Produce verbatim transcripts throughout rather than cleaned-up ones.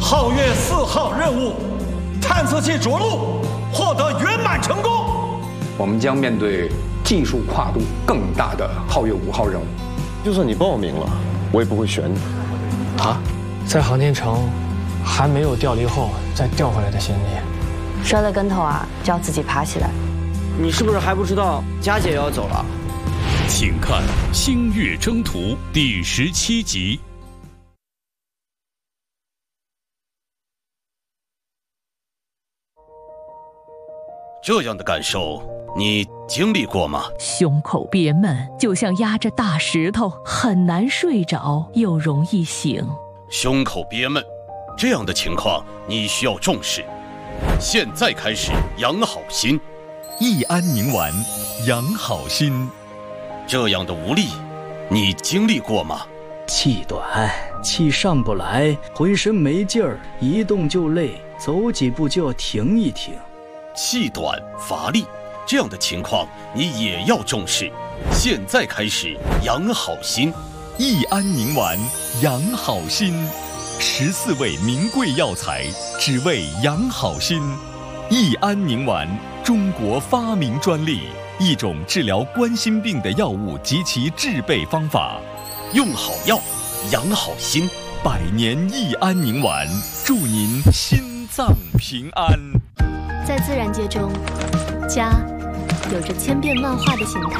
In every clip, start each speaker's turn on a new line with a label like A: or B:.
A: 皓月四号任务，探测器着陆获得圆满成功。
B: 我们将面对技术跨度更大的皓月五号任务。
C: 就算你报名了，我也不会选你。
D: 啊，在航天城还没有掉离后再掉回来的先例。
E: 摔了跟头啊，就要自己爬起来。
F: 你是不是还不知道佳姐要走了？
G: 请看《星月征途》第十七集。
H: 这样的感受，你经历过吗？
I: 胸口憋闷，就像压着大石头，很难睡着，又容易醒。
H: 胸口憋闷，这样的情况你需要重视。现在开始养好心。
J: 益安宁丸，养好心。
H: 这样的无力，你经历过吗？
K: 气短，气上不来，浑身没劲儿，一动就累，走几步就要停一停。
H: 气短乏力，这样的情况你也要重视。现在开始养好心。
J: 益安宁丸，养好心。十四味名贵药材，只为养好心。益安宁丸，中国发明专利，一种治疗冠心病的药物及其制备方法。
H: 用好药，养好心。
J: 百年益安宁丸，祝您心脏平安。
L: 在自然界中，家有着千变万化的形态。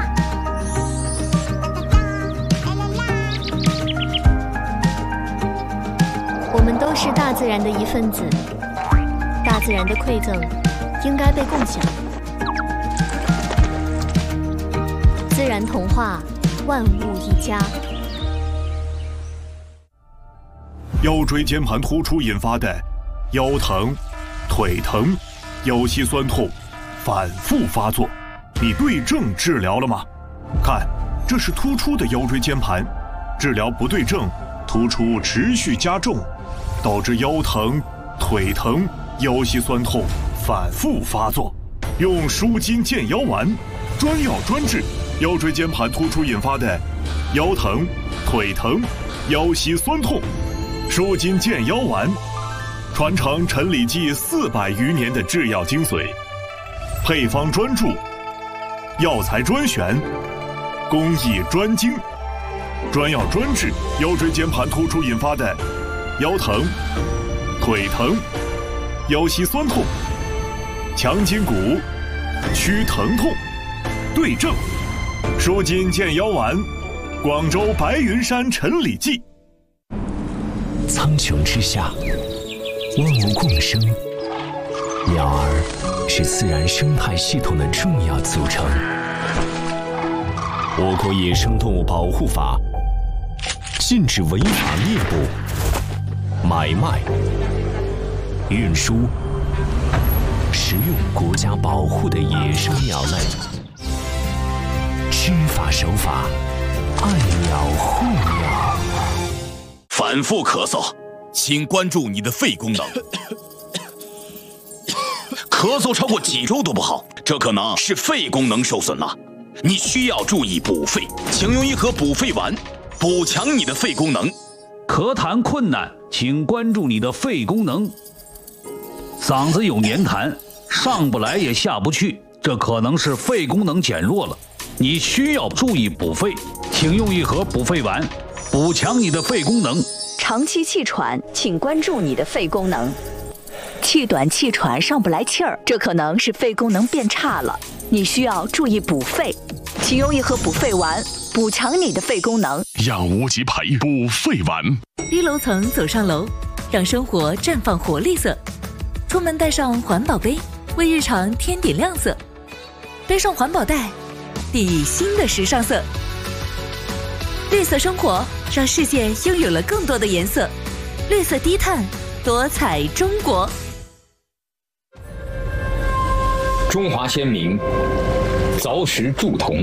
L: 我们都是大自然的一份子，大自然的馈赠应该被共享。自然童话，万物一家。
M: 腰椎间盘突出引发的腰疼、腿疼、腰膝酸痛反复发作，你对症治疗了吗？看，这是突出的腰椎间盘，治疗不对症，突出持续加重，导致腰疼、腿疼、腰膝酸痛反复发作。用舒筋健腰丸，专药专治腰椎间盘突出引发的腰疼、腿疼、腰膝酸痛。舒筋健腰丸，传承陈李济四百余年的制药精髓，配方专注，药材专选，工艺专精，专药专治腰椎间盘突出引发的腰疼、腿疼、腰膝酸痛，强筋骨，祛疼痛，对症。舒筋健腰丸，广州白云山陈李济。
N: 苍穹之下，万物共生，鸟儿是自然生态系统的重要组成。我国野生动物保护法禁止违法猎捕、买卖、运输、食用国家保护的野生鸟类。知法守法，爱鸟护鸟。
H: 反复咳嗽，请关注你的肺功能。咳嗽超过几周都不好，这可能是肺功能受损了。你需要注意补肺，请用一盒补肺丸，补强你的肺功能。
O: 咳痰困难，请关注你的肺功能。嗓子有黏痰，上不来也下不去，这可能是肺功能减弱了。你需要注意补肺，请用一盒补肺丸，补强你的肺功能。
I: 长期气喘，请关注你的肺功能。气短气喘上不来气儿，这可能是肺功能变差了，你需要注意补肺，请用一盒补肺丸，补强你的肺功能。
J: 养无极培补肺丸。
P: 低楼层走上楼，让生活绽放活力色。出门带上环保杯，为日常添点亮色。背上环保袋，砥砺新的时尚色。绿色生活，让世界拥有了更多的颜色。绿色低碳，多彩中国。
Q: 中华先民凿石铸铜，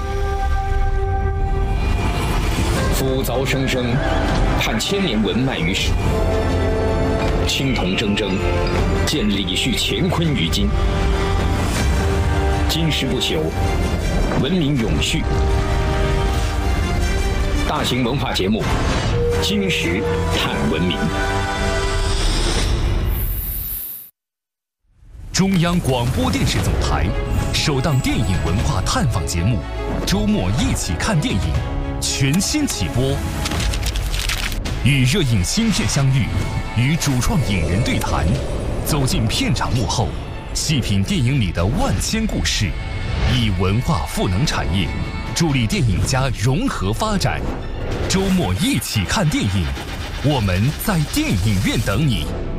Q: 夫凿生生，盼千年文脉于史。青铜铮铮，见李旭乾坤于今。金石不朽，文明永续。大型文化节目《金石探文明》，
J: 中央广播电视总台首档电影文化探访节目《周末一起看电影》全新起播，与热映新片相遇，与主创影人对谈，走进片场幕后，细品电影里的万千故事，以文化赋能产业，助力电影家融合发展。周末一起看电影，我们在电影院等你。